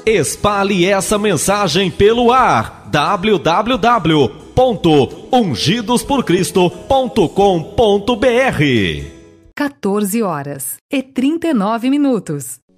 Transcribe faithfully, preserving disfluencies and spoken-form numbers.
Espalhe essa mensagem pelo ar. w w w ponto ungidos por cristo ponto com ponto b r. quatorze horas e trinta e nove minutos.